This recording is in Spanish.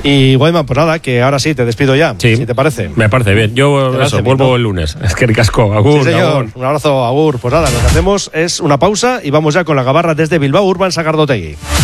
Y Guayman, pues nada, que ahora sí, te despido ya, sí, si te parece. Me parece bien. Yo vuelvo el lunes. Es que ricasco. Agur, sí, señor. agur. Un abrazo, agur. Pues nada, lo que hacemos es una pausa y vamos ya con la gabarra desde Bilbao Urban Sagardotegui.